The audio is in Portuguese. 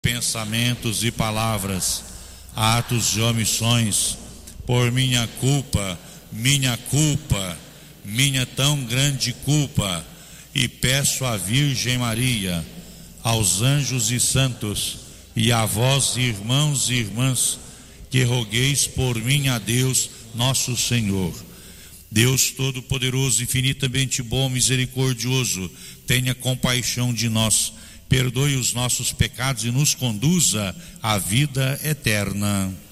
pensamentos e palavras, atos e omissões, por minha culpa, minha tão grande culpa, e peço à Virgem Maria, aos anjos e santos, e a vós, irmãos e irmãs, que rogueis por mim a Deus, nosso Senhor. Deus Todo-Poderoso, infinitamente bom, misericordioso, tenha compaixão de nós, perdoe os nossos pecados e nos conduza à vida eterna.